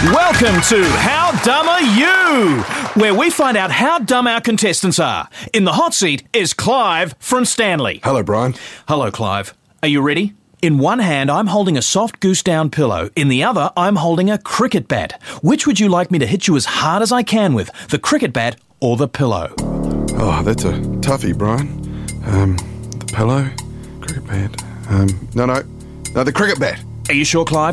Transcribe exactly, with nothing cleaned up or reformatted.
Welcome to How Dumb Are You? Where we find out how dumb our contestants are. In the hot seat is Clive from Stanley. Hello, Brian. Hello, Clive. Are you ready? In one hand, I'm holding a soft goose down pillow. In the other, I'm holding a cricket bat. Which would you like me to hit you as hard as I can with? The cricket bat or the pillow? Oh, that's a toughie, Brian. Um, the pillow, cricket bat. Um, no, no, no, the cricket bat. Are you sure, Clive?